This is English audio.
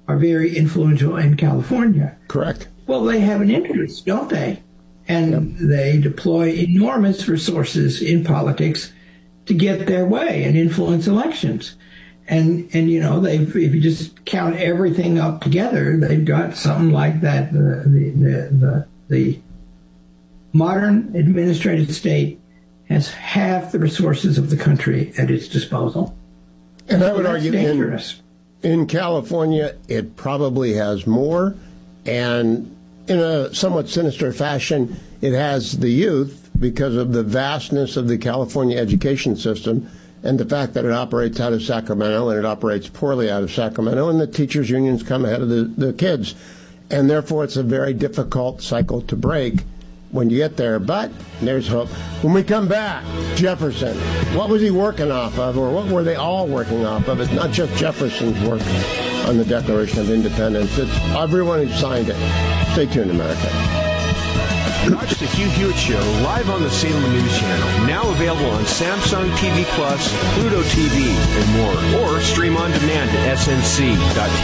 are very influential in California. Correct. Well, they have an interest, don't they? And they deploy enormous resources in politics to get their way and influence elections. And you know, if you just count everything up together, they've got something like that. The modern administrative state has half the resources of the country at its disposal. And I would argue dangerous. In California, it probably has more. And in a somewhat sinister fashion, it has the youth because of the vastness of the California education system and the fact that it operates out of Sacramento and it operates poorly out of Sacramento, and the teachers' unions come ahead of the kids. And therefore, it's a very difficult cycle to break when you get there. But there's hope. When we come back, Jefferson, what was he working off of, or what were they all working off of? It's not just Jefferson's work on the Declaration of Independence. It's everyone who signed it. Stay tuned, America. Watch the Hugh Hewitt Show live on the Salem News Channel. Now available on Samsung TV Plus, Pluto TV, and more. Or stream on demand at snc.tv.